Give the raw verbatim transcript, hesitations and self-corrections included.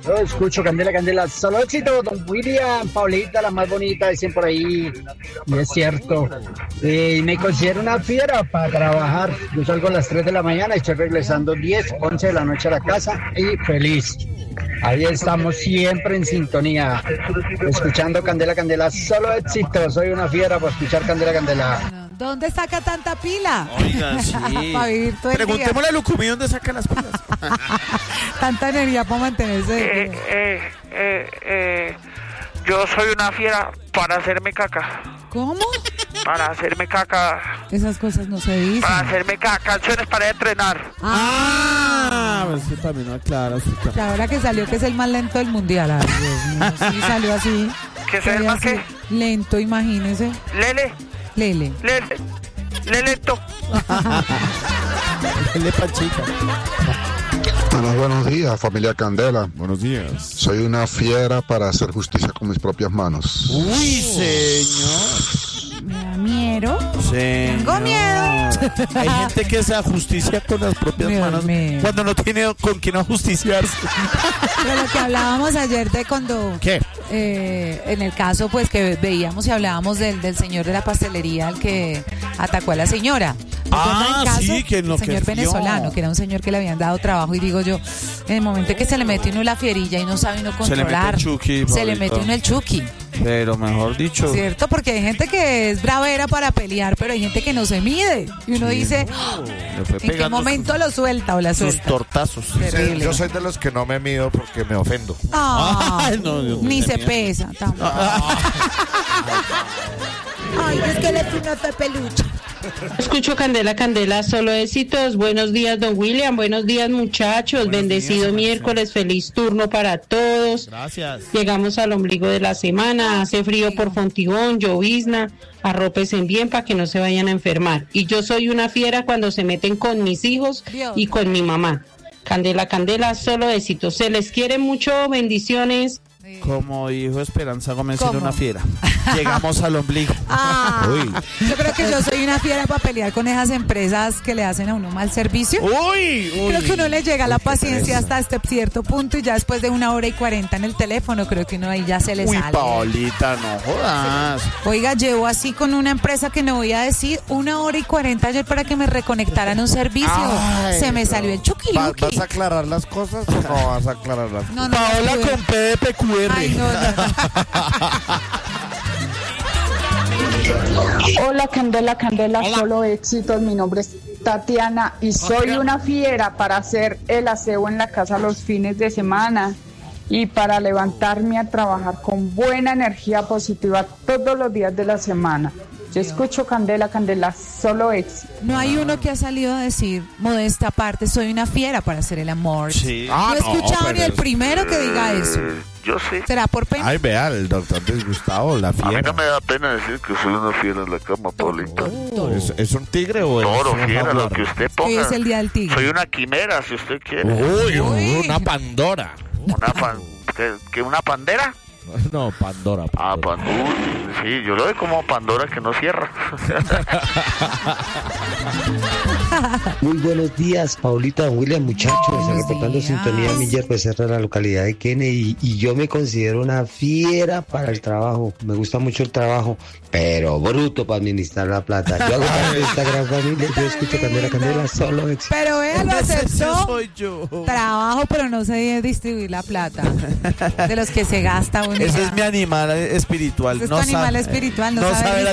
Yo escucho Candela, Candela, solo éxito, don William, Paulita, la más bonita, dicen por ahí, y es cierto. Y me considero una fiera para trabajar. Yo salgo a las tres de la mañana y estoy regresando diez, once de la noche a la casa y feliz. Ahí estamos siempre en sintonía, escuchando Candela, Candela, solo éxito. Soy una fiera para escuchar Candela, Candela. ¿Dónde saca tanta pila? Oiga, sí. Para vivir todo el Preguntémosle a Lucumí dónde saca las pilas. Tanta energía para mantenerse. Eh, eh, eh, eh, yo soy una fiera para hacerme caca. ¿Cómo? Para hacerme caca. Esas cosas no se dicen. Para hacerme caca. Canciones para entrenar. Ah, pues que también no aclara. Y ahora que salió que es el más lento del mundial. Ay, Dios mío, sí salió así. ¿Qué es el más qué? Lento, imagínese. Lele. Lele. Lele. Leleto. Lele Panchita. Buenos, buenos días, familia Candela. Buenos días. Soy una fiera para hacer justicia con mis propias manos. Uy, señor. Me da miedo. Señor. Tengo miedo. Hay gente que se ajusticia con las propias Dios manos mío. cuando no tiene con quién ajusticiarse. Pero lo que hablábamos ayer de cuando... ¿Qué? Eh, en el caso pues que veíamos y hablábamos del, del señor de la pastelería al que atacó a la señora. Ah, el caso, sí, que el señor enloqueció. venezolano, que era un señor que le habían dado trabajo, y digo yo, en el momento en que se le mete uno la fierilla y no sabe uno Se le mete controlar, el chuki, se le Pablito. mete uno el chuki, Pero mejor dicho. ¿cierto? Porque hay gente que es bravera para pelear, pero hay gente que no se mide, y uno Sí. dice, Oh, le fue ¿en qué pegando momento sus- lo suelta o la sus suelta? tortazos. Terrible. Yo soy de los que no me mido porque me ofendo. Ah, Ay, no, Dios mío. ni se pesa tampoco. Ay, es que le tiene otra peluche. Escucho Candela, Candela, solo éxitos. Buenos días, don William. Buenos días, muchachos. Buenos Bendecido días, miércoles. Feliz turno para todos. Gracias. Llegamos al ombligo de la semana. Hace frío por Fontibón, llovizna. Arrópense bien para que no se vayan a enfermar. Y yo soy una fiera cuando se meten con mis hijos Dios. y con mi mamá. Candela, Candela, solo éxitos. Se les quiere mucho. Bendiciones. Como dijo Esperanza Gómez, ¿Cómo? era una fiera. Llegamos al ombligo. Ah, Uy. yo creo que yo soy una fiera para pelear con esas empresas que le hacen a uno mal servicio. Uy, uy. Creo que uno le llega la Uy, qué paciencia pereza. hasta este cierto punto, y ya después de una hora y cuarenta en el teléfono, creo que uno ahí ya se le Uy, sale. Paolita, no jodas. Oiga, llevo así con una empresa que no voy a decir, una hora y cuarenta ayer para que me reconectaran un servicio. Ay, se me no. salió el ¿Va- chuquiluqui. ¿Vas a aclarar las cosas o no vas a aclarar las cosas? No, no, Paola no pude. con P de P Q R. Ay, no, no. Hola Candela, Candela, Hola. solo éxitos. Mi nombre es Tatiana y soy una fiera para hacer el aseo en la casa los fines de semana y para levantarme a trabajar con buena energía positiva todos los días de la semana. Yo escucho Candela, Candela, solo éxito. No hay uno que ha salido a decir, modesta parte, soy una fiera para hacer el amor. Sí. Ah, no he no, escuchado pero ni el es- primero que diga eso. Eh, yo sí. ¿Será por pena? Ay, vea, el doctor Gustavo, la A mí fiera. no me da pena decir que soy una fiera en la cama, Paulita. ¿Es, es un tigre o es Toro, un fiera, lo jaguar? que usted Hoy ponga. es el día del tigre. Soy una quimera, si usted quiere. Uy, Uy. una Pandora. Una pan... ¿Qué, qué, una pandera? No, Pandora. Ah, Pandora. Pandora. Sí, yo lo veo como Pandora que no cierra. Muy buenos días, Paulita, William, muchachos. Buenos Reportando días. sintonía Miller Becerra, la localidad de Kennedy. Y, y yo me considero una fiera para el trabajo. Me gusta mucho el trabajo, pero bruto para administrar la plata. Yo hago parte de esta gran familia. Yo escucho Candela, Candela, solo éxito. Pero vea, lo Ese aceptó. soy yo. Trabajo, pero no sé distribuir la plata. De los que se gasta uno. Ese ya. es mi animal espiritual. Ese es no tu animal sabe- espiritual, no sabe saber distribuir